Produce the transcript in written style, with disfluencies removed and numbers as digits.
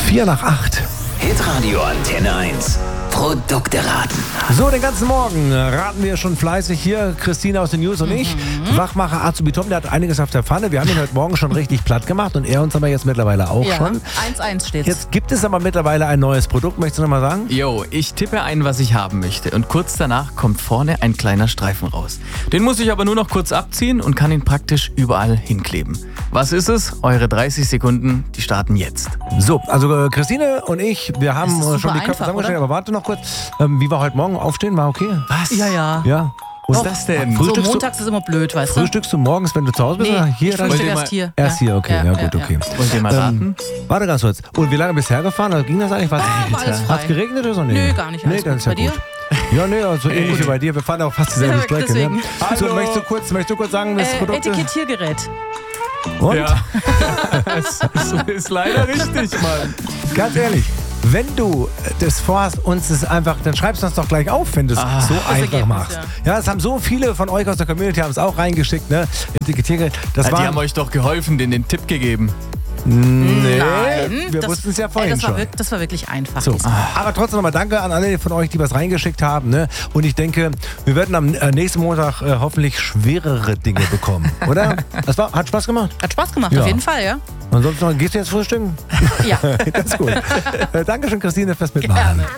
7:04. Hitradio Antenne 1. Produkte raten. So, den ganzen Morgen raten wir schon fleißig hier, Christine aus den News und ich. Wachmacher Azubi Tom, der hat einiges auf der Pfanne. Wir haben ihn heute Morgen schon richtig platt gemacht und er uns aber jetzt mittlerweile auch schon. 1-1 steht's. Jetzt gibt es aber mittlerweile ein neues Produkt. Möchtest du noch mal sagen? Jo, ich tippe ein, was ich haben möchte. Und kurz danach kommt vorne ein kleiner Streifen raus. Den muss ich aber nur noch kurz abziehen und kann ihn praktisch überall hinkleben. Was ist es? Eure 30 Sekunden, die starten jetzt. So, also Christine und ich, wir haben Das ist schon die super Köpfe einfach, zusammengestellt, oder? aber warte noch kurz. Wie war heute Morgen? Aufstehen war okay? Was? Ja. Ja. Was ist das denn? So Frühstückst du- montags ist immer blöd, weißt du? Frühstückst du morgens, wenn du zu Hause bist? oder Nee, hier ich dann? frühstück Wollt ihr erst hier. Erst hier, okay. Ja, gut, okay. Wollt ihr mal raten? Warte ganz kurz. Und wie lange bist du hergefahren? Also ging das eigentlich? war alles frei. Hat es geregnet oder so? Nee. Nö, gar nicht. Nee, Alles dann gut. ist ja Bei dir? gut. Ja, nee, also ähnlich wie bei dir. Wir fahren auch fast dieselbe Ja, Strecke. Ne? deswegen. So, Hallo. möchtest du kurz sagen, das Produkt ist? Etikettiergerät. Und? Ja. Das ist leider richtig, Mann. Ganz ehrlich, wenn du das vorhast, uns es einfach, dann schreibst du uns doch gleich auf, wenn du es so einfach Ergebnis, machst. Ja, es haben so viele von euch aus der Community haben es auch reingeschickt, ne? Etikettiergerät. Das Ja, die war haben euch doch geholfen, den Tipp gegeben. nee, Nein. wir wussten es ja vorhin das war schon. Das war wirklich einfach. So, aber trotzdem nochmal danke an alle von euch, die was reingeschickt haben. Ne? Und ich denke, wir werden am nächsten Montag hoffentlich schwerere Dinge bekommen, oder? Hat Spaß gemacht? Hat Spaß gemacht, Ja. auf jeden Fall, ja? Ansonsten gehst du jetzt frühstücken? Ja. Das ist gut. Dankeschön, Christine, fürs Mitmachen. Gerne.